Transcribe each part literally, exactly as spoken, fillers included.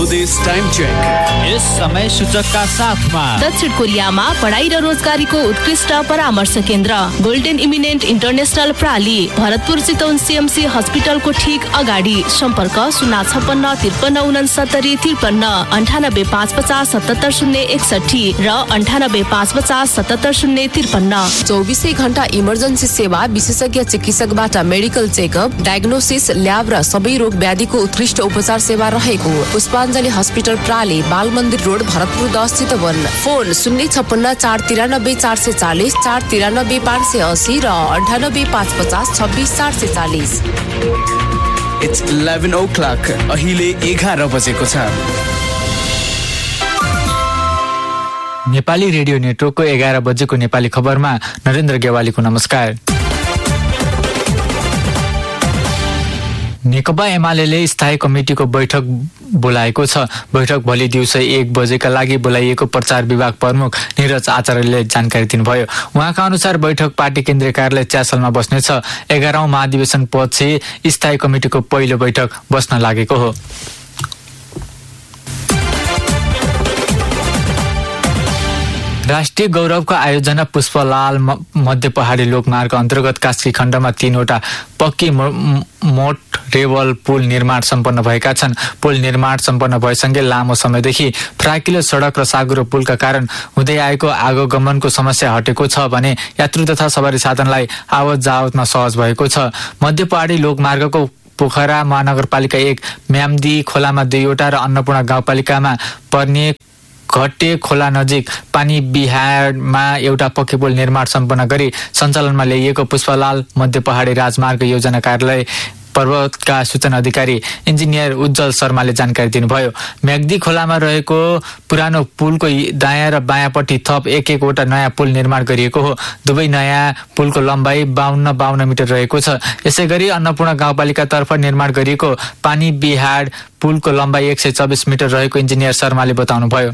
स्वदेश time check. यस समय सूचकका साथमा दक्षिण कोरियामा पढाइ र रोजगारीको उत्कृष्ट परामर्श केन्द्र golden eminent international प्राली, Bharatpur Chitwan CMC हस्पिटलको ठीक अगाडि। सम्पर्क शून्य छप्पन्न त्रिपन्न उनसत्तरी त्रिपन्न अन्ठानब्बे पाँच पचास सतहत्तर शून्य एकसठी र अन्ठानब्बे पाँच पचास सतहत्तर शून्य त्रिपन्न। चौबिसै घण्टा इमर्जेन्सी सेवा, विशेषज्ञ चिकित्सकबाट मेडिकल चेकअप, डायग्नोसिस, ल्याब र सबै रोग व्याधिको उत्कृष्ट उपचार सेवा रहेको पुष्पाञ्जली हस्पिटल प्राली, बाल मन्दिर रोड, भरतपुर दस चितवन। फोन शून्य छप्पन्न चार तिरानब्बे चार सय चालिस, चार तिरानब्बे पाँच सय असी र अन्ठानब्बे पाँच पचास छब्बिस चार सय चालिस। It's eleven oh clock. अहिले एघार बजेको छ। नेपाली रेडियो नेटवर्कको एघार बजेको नेपाली खबरमा नरेन्द्र गेवालीको नमस्कार। नेकपा एमाले स्थायी कमिटिको बैठक बोलाएको छ। बैठक भोलि दिउँसो एक बजेका लागि बोलाइएको प्रचार विभाग प्रमुख निरज आचार्यले जानकारी दिनुभयो। उहाँका अनुसार बैठक पार्टी केन्द्रीय कार्यालय च्यासलमा बस्नेछ। एघारौं महाधिवेशन पछि स्थायी कमिटिको पहिलो बैठक बस्न लागेको हो। राष्ट्रिय गौरवको आयोजना पुष्पलाल मध्य पहाडी लोकमार्ग अन्तर्गत कास्की खण्डमा तीनवटा पक्की मोट रेवल पुल निर्माण सम्पन्न भएका छन्। पुल निर्माण सम्पन्न भएसँगै लामो समयदेखि फ्राकिलो सडक र साँघुरो पुलका कारण हुँदै आएको आगोगमनको समस्या हटेको छ भने यात्रु तथा सवारी साधनलाई आवत जावतमा सहज भएको छ। मध्य पहाडी लोकमार्गको पोखरा महानगरपालिका एक, म्याम्दी खोलामा दुईवटा र अन्नपूर्ण गाउँपालिकामा पर्ने घट्टे खोला नजिक पानी बिहारमा एउटा पक्की पुल निर्माण सम्पन्न गरी सञ्चालनमा ल्याइएको पुष्पलाल मध्य पहाडी राजमार्ग योजना कार्यालय पर्वतका सूचना अधिकारी इन्जिनियर उज्जवल शर्माले जानकारी दिनुभयो। म्याग्दी खोलामा रहेको पुरानो पुलको दायाँ र बायाँपट्टि थप एक एकवटा नयाँ पुल निर्माण गरिएको हो। दुवै नयाँ पुलको लम्बाइ बाहन्न बाहन्न मिटर रहेको छ। यसै गरी अन्नपूर्ण गाउँपालिकातर्फ निर्माण गरिएको पानी बिहाड पुलको लम्बाइ एक सय चौबिस मिटर रहेको इन्जिनियर शर्माले बताउनुभयो।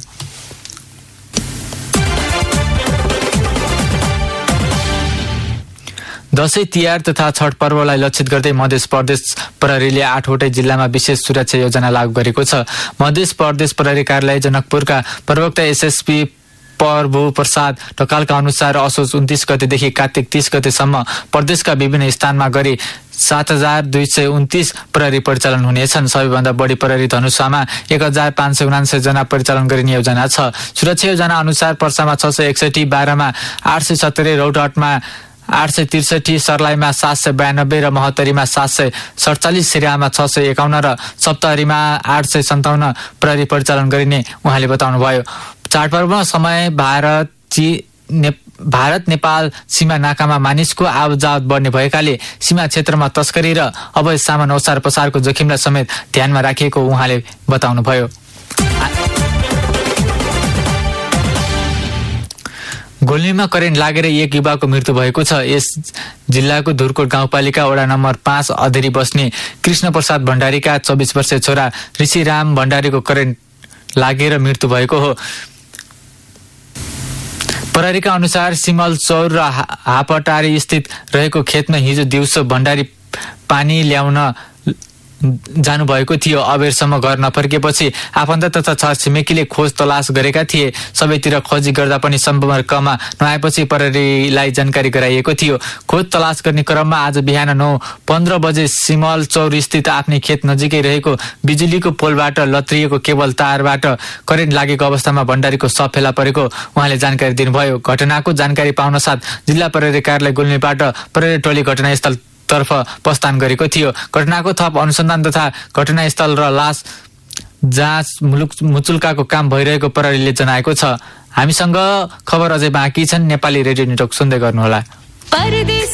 दशैं तिहार तथा छठ पर्वलाई लक्षित गर्दै मध्य प्रदेश प्रहरीले आठवटै जिल्लामा विशेष सुरक्षा योजना लागू गरेको छ। मध्य प्रदेश प्रहरी कार्यालय जनकपुरका प्रवक्ता एसएसपी प्रभु प्रसाद ढकालका अनुसार असोज उन्तीस गतेदेखि कार्तिक तीस गतेसम्म प्रदेशका विभिन्न स्थानमा गरी सात हजार दुई सय उन्तीस प्रहरी परिचालन हुनेछन्। सबैभन्दा बढी प्रहरी धनुषामा एक हजार पाँच सय उनान्सय जना परिचालन गरिने योजना छ। सुरक्षा योजना अनुसार पर्सामा छ सय एकसठी, बाह्रमा आठ सय सत्तरी, रौतहटमा आठ सय त्रिसठी, सर्लाहीमा सात सय बयानब्बे र महोत्तरीमा सात सय सडचालिस, सिराहामा छ सय एकाउन्न र सप्तहरीमा आठ सय सन्ताउन्न प्रहरी परिचालन गरिने उहाँले बताउनुभयो। चाडपर्व समय भारत ची ने, भारत नेपाल सीमा नाकामा मानिसको आवतजावत बढ्ने भएकाले सीमा क्षेत्रमा तस्करी र अवैध सामान ओसार पसारको जोखिमलाई समेत ध्यानमा राखिएको उहाँले बताउनुभयो। गोल्मीमा करेन्ट लागेर एक युवाको मृत्यु भएको छ। यस जिल्लाको धुरकोट गाउँपालिका वडा नम्बर पाँच अधेरी बस्ने कृष्ण प्रसाद भण्डारीका चौबिस वर्षीय छोरा ऋषिराम भण्डारीको करेन्ट लागेर मृत्यु भएको हो। प्रहरीका अनुसार सिमल चौर र हापटारी स्थित रहेको खेतमा हिजो दिउँसो भण्डारी पानी ल्याउन जानुभएको थियो। अबेरसम्म घर नफर्केपछि आफन्त तथा छर छिमेकीले खोज तलास गरेका थिए। सबैतिर खोजी गर्दा पनि सम्पर्कमा नआएपछि प्रहरीलाई जानकारी गराइएको थियो। खोज तलास गर्ने क्रममा आज बिहान नौ पन्ध्र बजे सिमल चौर स्थित आफ्नै खेत नजिकै रहेको बिजुलीको पोलबाट लत्रिएको केबल तारबाट करेन्ट लागेको अवस्थामा भण्डारीको शव फेला परेको उहाँले जानकारी दिनुभयो। घटनाको जानकारी पाउन साथ जिल्ला प्रहरी कार्यालय गुल्मीबाट प्रहरी टोली घटनास्थल तर्फ प्रस्थान गरेको थियो। घटनाको थप अनुसन्धान तथा घटनास्थल र लास जाँच मुचुल्काको काम भइरहेको प्रहरीले जनाएको छ। हामीसँग खबर अझै बाँकी छन्। नेपाली रेडियो नेटवर्क सुन्दै गर्नुहोला।